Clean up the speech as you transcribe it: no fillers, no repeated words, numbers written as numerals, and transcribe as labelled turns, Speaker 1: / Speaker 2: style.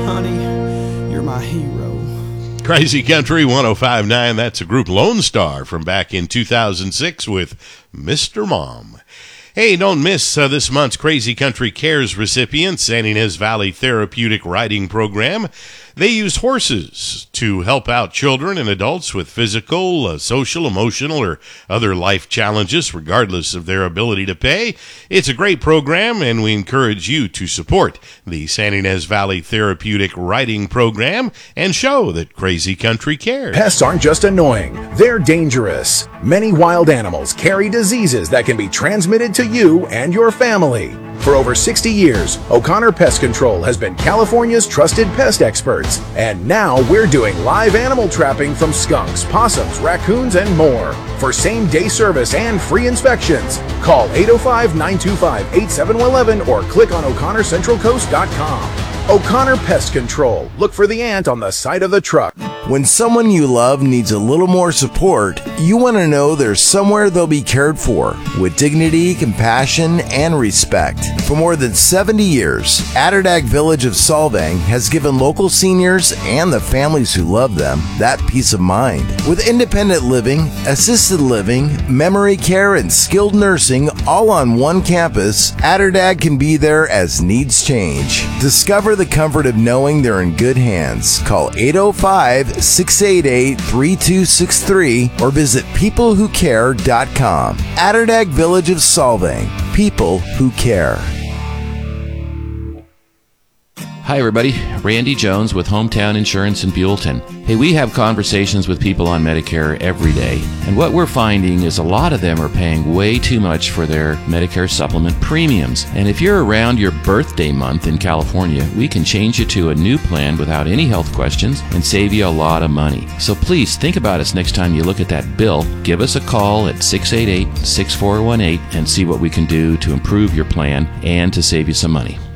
Speaker 1: honey, you're my hero.
Speaker 2: Crazy Country 105.9, that's a group Lone Star from back in 2006 with Mr. Mom. Hey, don't miss this month's Crazy Country Cares recipients, San Ynez Valley Therapeutic Riding Program. They use horses to help out children and adults with physical, social, emotional, or other life challenges, regardless of their ability to pay. It's a great program, and we encourage you to support the San Ynez Valley Therapeutic Riding Program and show that Crazy Country cares.
Speaker 3: Pests aren't just annoying, they're dangerous. Many wild animals carry diseases that can be transmitted to you and your family. For over 60 years, O'Connor Pest Control has been California's trusted pest experts. And now we're doing live animal trapping from skunks, possums, raccoons, and more. For same-day service and free inspections, call 805-925-8711 or click on O'ConnorCentralCoast.com. O'Connor Pest Control. Look for the ant on the side of the truck.
Speaker 4: When someone you love needs a little more support, you want to know there's somewhere they'll be cared for with dignity, compassion, and respect. For more than 70 years, Atterdag Village of Solvang has given local seniors and the families who love them that peace of mind. With independent living, assisted living, memory care, and skilled nursing all on one campus, Atterdag can be there as needs change. Discover the comfort of knowing they're in good hands. Call 805-688-3263 or visit peoplewhocare.com. Atterdag Village of Solvang. People who care.
Speaker 5: Hi everybody, Randy Jones with Hometown Insurance in Buellton. Hey, we have conversations with people on Medicare every day, and what we're finding is a lot of them are paying way too much for their Medicare supplement premiums. And if you're around your birthday month in California, we can change you to a new plan without any health questions and save you a lot of money. So please think about us next time you look at that bill. Give us a call at 688-6418 and see what we can do to improve your plan and to save you some money.